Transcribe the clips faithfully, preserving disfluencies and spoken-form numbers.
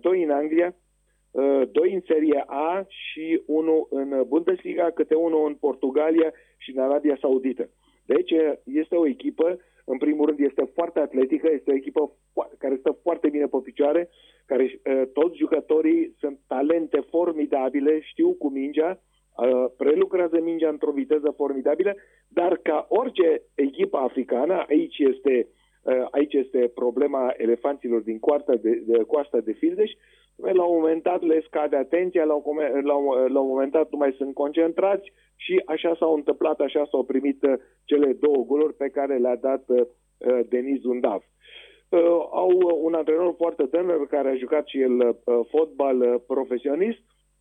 doi în Anglia, doi în Serie A și unul în Bundesliga, câte unul în Portugalia și în Arabia Saudită. Deci este o echipă, în primul rând este foarte atletică, este o echipă care stă foarte bine pe picioare, care toți jucătorii sunt talente formidabile, știu cu mingea, prelucrează mingea într-o viteză formidabilă, dar ca orice echipă africană, aici este, aici este problema elefanților din coasta de, de, coasta de Fildeș. La un moment dat le scade atenția, la un, la, un, la un moment dat nu mai sunt concentrați și așa s-au întâmplat, așa s-au primit uh, cele două goluri pe care le-a dat uh, Denis Undav. Uh, au un antrenor foarte tânăr care a jucat și el uh, fotbal uh, profesionist,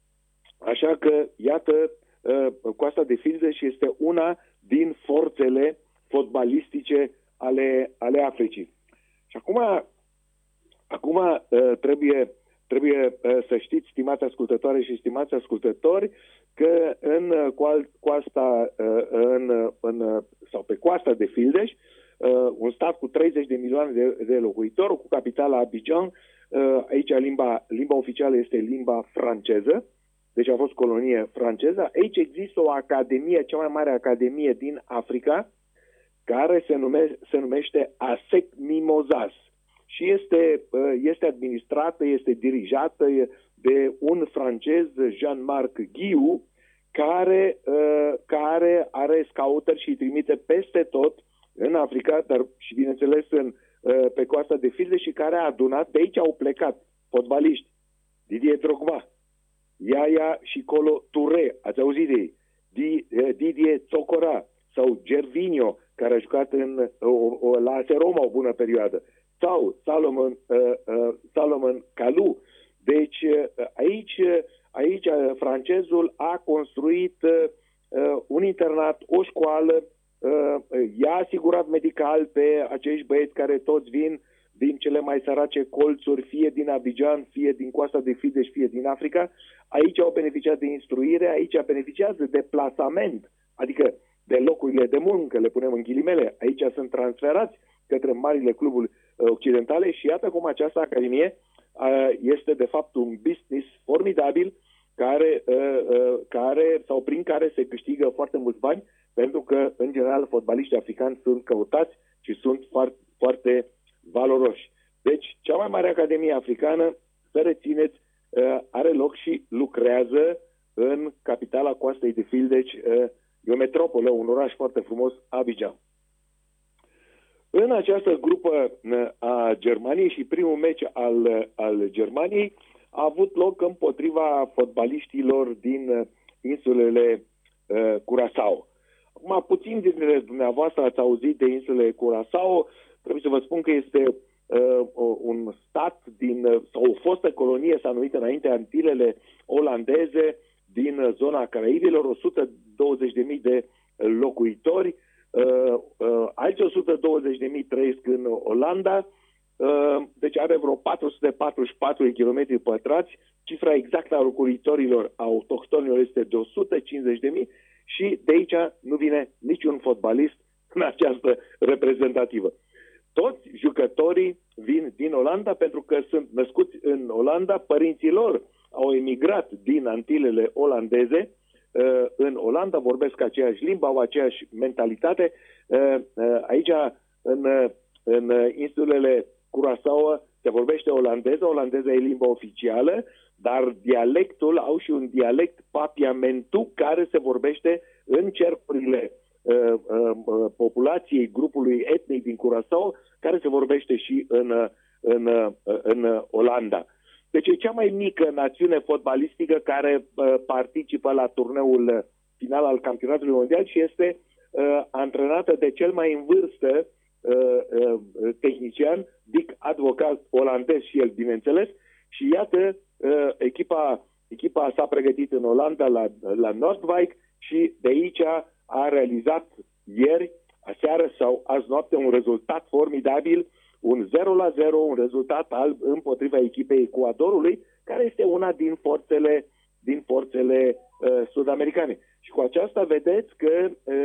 așa că, iată, uh, Coasta de Fildeș este una din forțele fotbalistice ale, ale Africii. Și acum, acum uh, trebuie... Trebuie uh, să știți, stimați ascultătoare și stimați ascultători, că în coasta, uh, în, în, sau pe coasta de Fildeș, uh, un stat cu treizeci de milioane de, de locuitori, cu capitala Abidjan, uh, aici limba, limba oficială este limba franceză, deci a fost colonie franceză. Aici există o academie, cea mai mare academie din Africa, care se, nume, se numește ASEC Mimosas. Și este, este administrată, este dirijată de un francez, Jean-Marc Guiou, care, care are scouteri și îi trimite peste tot în Africa, dar și bineînțeles în, pe coasta de Fildeș, și care a adunat, de aici au plecat fotbaliști, Didier Drogba, Yaya și Colo Touré, ați auzit de ei, Didier Tsokora sau Gervinho, care a jucat în, la A S Roma o bună perioadă, sau Salomon, uh, uh, Salomon Kalou. Deci uh, aici, aici uh, francezul a construit uh, un internat, o școală, uh, i-a asigurat medical pe acești băieți care toți vin din cele mai sărace colțuri, fie din Abidjan, fie din Coasta de Fildeș, fie din Africa. Aici au beneficiat de instruire, aici beneficiază de plasament, adică de locurile de muncă, le punem în ghilimele. Aici sunt transferați către marile cluburi occidentale și iată cum această academie este de fapt un business formidabil care, care, sau prin care se câștigă foarte mulți bani, pentru că în general fotbaliștii africani sunt căutați și sunt foarte, foarte valoroși. Deci cea mai mare academie africană, să rețineți, are loc și lucrează în capitala Coastei de Fildeș, e o metropolă, un oraș foarte frumos, Abidjan. În această grupă a Germaniei și primul meci al, al Germaniei a avut loc împotriva fotbaliștilor din insulele uh, Curaçao. Acum, puțin dintre dumneavoastră ați auzit de insulele Curaçao. Trebuie să vă spun că este uh, un stat din, sau o fostă colonie, s-a numit înainte Antilele olandeze, din zona Caraibilor, o sută douăzeci de mii de locuitori. Uh, uh, alți o sută douăzeci de mii trăiesc în Olanda, uh, deci are vreo patru sute patruzeci și patru de kilometri pătrați. Cifra exactă a locuitorilor autohtonilor este de o sută cincizeci de mii și de aici nu vine niciun fotbalist în această reprezentativă. Toți jucătorii vin din Olanda pentru că sunt născuți în Olanda, părinții lor au emigrat din Antilele olandeze în Olanda, vorbesc aceeași limbă, au aceeași mentalitate. Aici, în, în insulele Curaçao, se vorbește olandeză, olandeza e limba oficială, dar dialectul, au și un dialect papiamentu care se vorbește în cercurile uh, uh, populației, grupului etnic din Curaçao, care se vorbește și în, în, uh, în Olanda. Deci e cea mai mică națiune fotbalistică care uh, participă la turneul final al campionatului mondial și este uh, antrenată de cel mai în vârstă uh, uh, tehnician, Dick Advocaat, olandez și el, bineînțeles. Și iată, uh, echipa, echipa s-a pregătit în Olanda la, la Noordwijk și de aici a realizat ieri, aseară sau azi noapte, un rezultat formidabil, un zero la zero, un rezultat alb împotriva echipei Ecuadorului, care este una din forțele, din forțele uh, sud-americane. Și cu aceasta vedeți că uh,